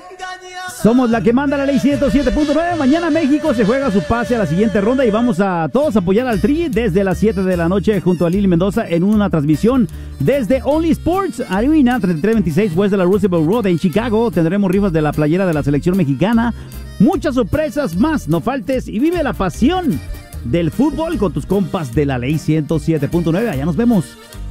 Somos la que manda la ley 107.9. Mañana México se juega su pase a la siguiente ronda y vamos a todos apoyar al Tri desde las 7 de la noche junto a Lili Mendoza en una transmisión desde Only Sports Arena 3326 West de la Roosevelt Road en Chicago. Tendremos rifas de la playera de la selección mexicana, muchas sorpresas más. No faltes y vive la pasión del fútbol con tus compas de la ley 107.9. Allá nos vemos.